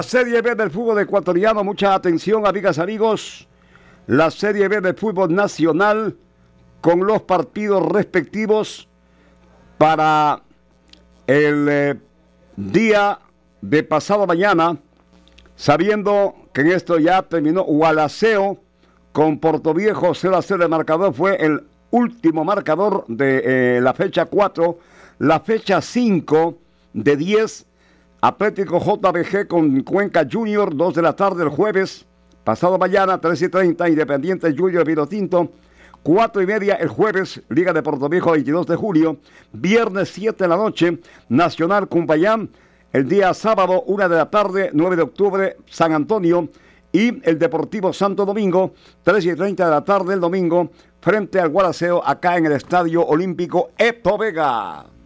Serie B del fútbol ecuatoriano, mucha atención, amigas, amigos. La Serie B del fútbol nacional con los partidos respectivos para el día de pasado mañana, sabiendo que en esto ya terminó Gualaceo con Portoviejo 0-0. El marcador fue el último marcador de la fecha 4, la fecha 5 de 10. Atlético JBG con Cuenca Junior, 2 de la tarde el jueves. Pasado mañana, 3:30, Independiente Junior Vinotinto. 4:30 el jueves, Liga de Portoviejo, 22 de julio. Viernes, 7 de la noche, Nacional Cumbayán. El día sábado, 1 de la tarde, 9 de octubre, San Antonio. Y el Deportivo Santo Domingo, 3:30 de la tarde el domingo, frente al Gualaceo, acá en el Estadio Olímpico Eto Vega.